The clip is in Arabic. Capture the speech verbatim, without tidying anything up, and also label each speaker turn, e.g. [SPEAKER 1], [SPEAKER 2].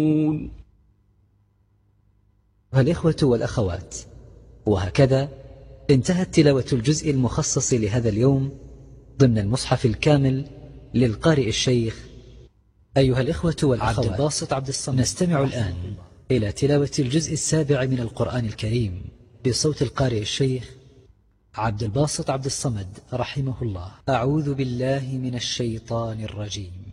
[SPEAKER 1] الإخوة والأخوات، وهكذا انتهت تلاوة الجزء المخصص لهذا اليوم ضمن المصحف الكامل للقارئ الشيخ أيها الإخوة والأخوات عبد الباسط عبد الصمد. نستمع الآن إلى تلاوة الجزء السابع من القرآن الكريم بصوت القارئ الشيخ عبد الباسط عبد الصمد رحمه الله. أعوذ بالله من الشيطان الرجيم.